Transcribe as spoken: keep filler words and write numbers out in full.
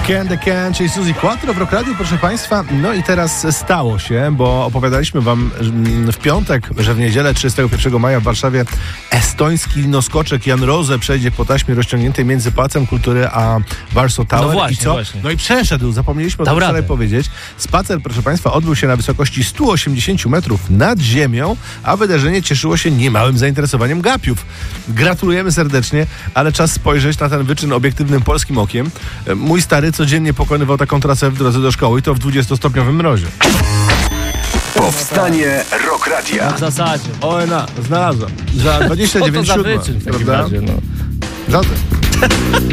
Can the Can, czyli Suzy Quattro w Rock Radiu, proszę Państwa. No i teraz stało się, bo opowiadaliśmy Wam w piątek, że w niedzielę trzydziestego pierwszego maja w Warszawie estoński linoskoczek Jan Rose przejdzie po taśmie rozciągniętej między Pałacem Kultury a Warsaw Tower. No właśnie, I co? właśnie. No i przeszedł, zapomnieliśmy o tym wczoraj powiedzieć. Spacer, proszę Państwa, odbył się na wysokości sto osiemdziesiąt metrów nad ziemią, a wydarzenie cieszyło się niemałym zainteresowaniem gapiów. Gratulujemy serdecznie, ale czas spojrzeć na ten wyczyn obiektywnym polskim okiem. Mój stary codziennie pokonywał taką trasę w drodze do szkoły i to w dwudziestostopniowym mrozie. Powstanie Rock Radia. W zasadzie. O, na, znalazłem. Za dwadzieścia dziewięć Co to za siódma, wyczyn w takim prawda? razie, no. Żaden.